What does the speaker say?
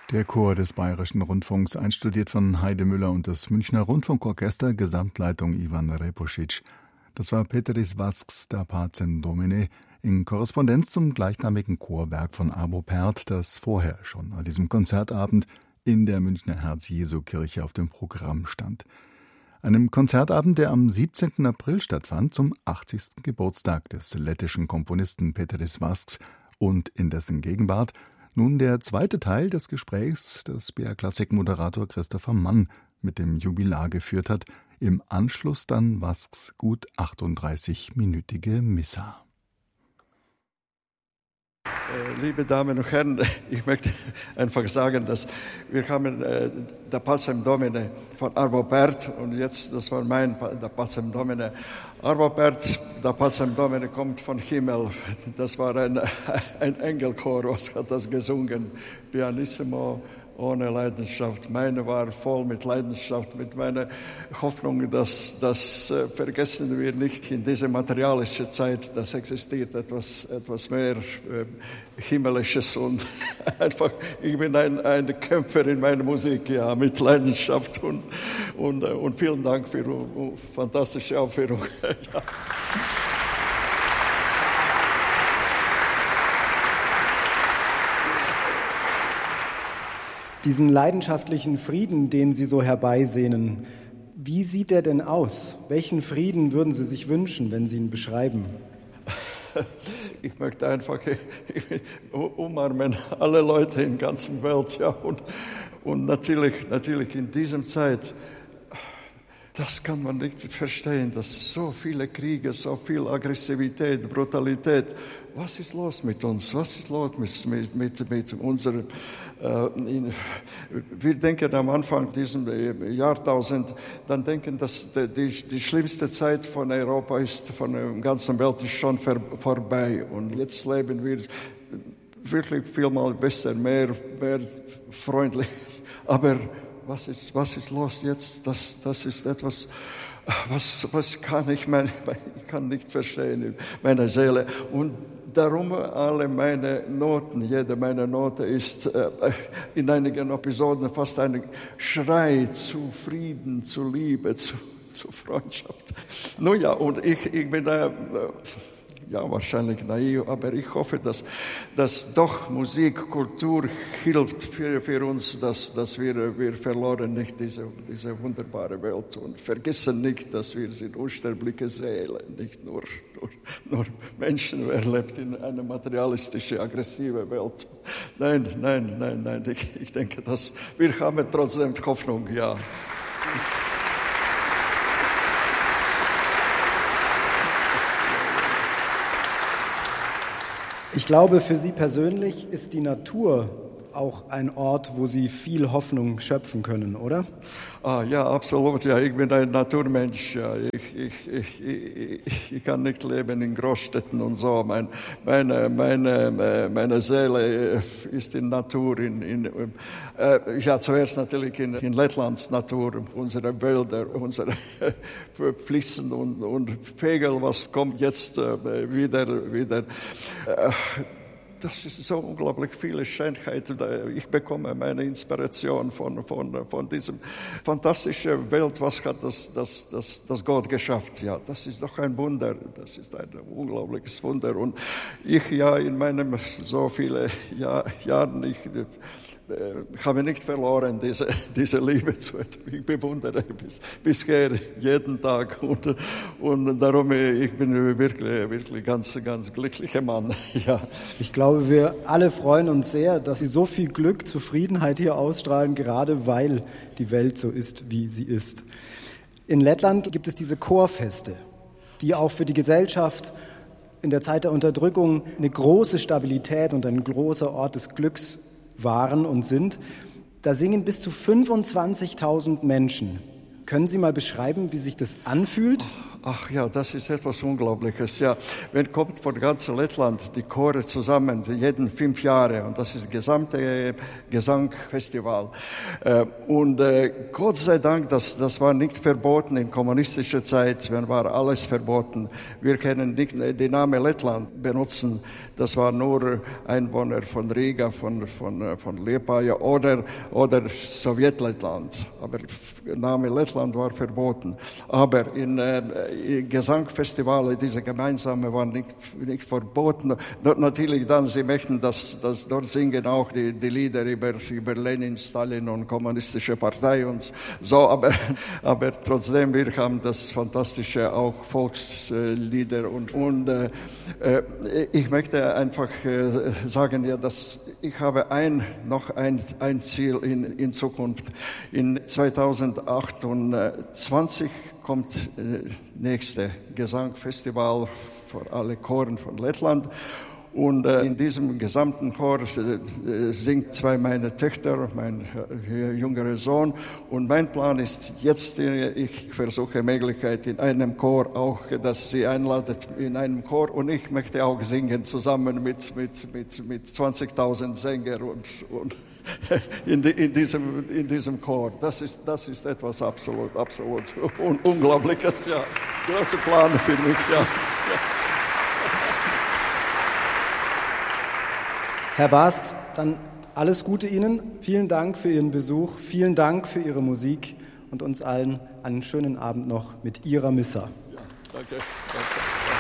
Der Chor des Bayerischen Rundfunks, einstudiert von Heide Müller und das Münchner Rundfunkorchester, Gesamtleitung Ivan Repusic. Das war Peteris Vasks da Pacem Domine in Korrespondenz zum gleichnamigen Chorwerk von Arvo Pärt, das vorher schon an diesem Konzertabend in der Münchner Herz-Jesu-Kirche auf dem Programm stand. Einem Konzertabend, der am 17. April stattfand, zum 80. Geburtstag des lettischen Komponisten Peteris Vasks und in dessen Gegenwart nun der zweite Teil des Gesprächs, das BR-Klassik-Moderator Christopher Mann mit dem Jubilar geführt hat, im Anschluss dann Vasks gut 38-minütige Missa. Liebe Damen und Herren, ich möchte einfach sagen, dass wir haben Da Pacem Domine von Arvo Pärt und jetzt, das war mein Da Pacem Domine. Arvo Pärt, Da Pacem Domine kommt von Himmel. Das war ein Engelchor, was hat das gesungen. Pianissimo, ohne Leidenschaft. Meine war voll mit Leidenschaft, mit meiner Hoffnung, dass das vergessen wir nicht in dieser materialischen Zeit, dass existiert etwas mehr Himmlisches und einfach, ich bin ein Kämpfer in meiner Musik, ja, mit Leidenschaft und vielen Dank für die fantastische Aufführung. Ja. Diesen leidenschaftlichen Frieden, den Sie so herbeisehnen, wie sieht er denn aus? Welchen Frieden würden Sie sich wünschen, wenn Sie ihn beschreiben? Ich möchte einfach umarmen alle Leute in der ganzen Welt, ja, und natürlich in dieser Zeit. Das kann man nicht verstehen, dass so viele Kriege, so viel Aggressivität, Brutalität. Was ist los mit uns? Was ist los mit unserem? Wir denken am Anfang dieses Jahrtausend, dann denken, dass die schlimmste Zeit von Europa ist, von der ganzen Welt ist schon vorbei. Und jetzt leben wir wirklich vielmal besser, mehr freundlich. Aber was ist los jetzt? Das ist etwas, was kann ich kann nicht verstehen in meiner Seele. Und darum alle meine Noten, jede meiner Noten ist in einigen Episoden fast ein Schrei zu Frieden, zu Liebe, zu Freundschaft. Nun ja, und ich bin ja, wahrscheinlich naiv, aber ich hoffe, dass doch Musik, Kultur hilft für uns, dass wir verloren nicht diese wunderbare Welt und vergessen nicht, dass wir sind unsterbliche Seelen, nicht nur Menschen, wer lebt in einer materialistischen, aggressiven Welt. Nein, ich denke, dass wir haben trotzdem Hoffnung, ja. Ich glaube, für Sie persönlich ist die Natur auch ein Ort, wo Sie viel Hoffnung schöpfen können, oder? Ja, absolut. Ja, ich bin ein Naturmensch. Ja. Ich kann nicht leben in Großstädten und so. Meine Seele ist in Natur. Ja, zuerst natürlich in Lettlands Natur, unsere Wälder, unsere Flüsse und Vögel, was kommt jetzt wieder. Das ist so unglaublich viele Schönheit. Ich bekomme meine Inspiration von diesem fantastischen Welt, was hat das Gott geschafft. Ja, das ist doch ein Wunder. Das ist ein unglaubliches Wunder. Und ich ja in meinem so viele Jahren, ich habe nicht verloren, diese Liebe zu etwas. Ich bewundere bisher jeden Tag und darum ich bin wirklich ganz glücklicher Mann. Ja. Ich glaube, wir alle freuen uns sehr, dass Sie so viel Glück, Zufriedenheit hier ausstrahlen, gerade weil die Welt so ist, wie sie ist. In Lettland gibt es diese Chorfeste, die auch für die Gesellschaft in der Zeit der Unterdrückung eine große Stabilität und ein großer Ort des Glücks waren und sind. Da singen bis zu 25.000 Menschen. Können Sie mal beschreiben, wie sich das anfühlt? Ach ja, das ist etwas Unglaubliches. Ja, wenn kommt von ganz Lettland die Chore zusammen, jeden 5 Jahre, und das ist das gesamte Gesangfestival. Und Gott sei Dank, das war nicht verboten in kommunistischer Zeit, wenn war alles verboten. Wir können nicht den Namen Lettland benutzen. Das war nur Einwohner von Riga, von Liepaja oder Sowjetlettland. Aber der Name Lettland war verboten. Aber in Gesangfestivale, diese gemeinsame, waren nicht verboten. Natürlich dann, sie möchten, dass dort singen auch die Lieder über Lenin, Stalin und kommunistische Partei und so. Aber trotzdem, wir haben das fantastische auch Volkslieder und ich möchte einfach sagen, ja, dass ich habe noch ein Ziel in Zukunft. In 2028 kommt nächste Gesangfestival für alle Choren von Lettland. Und in diesem gesamten Chor singt 2 meiner Töchter, mein jüngerer Sohn. Und mein Plan ist jetzt, ich versuche Möglichkeit in einem Chor auch, dass sie einladet in einem Chor. Und ich möchte auch singen zusammen mit 20.000 Sängern und in diesem Chor. Das ist etwas absolut Unglaubliches, ja. Große Pläne für mich, ja. Herr Wasks, dann alles Gute Ihnen. Vielen Dank für Ihren Besuch. Vielen Dank für Ihre Musik und uns allen einen schönen Abend noch mit Ihrer Missa. Ja, danke.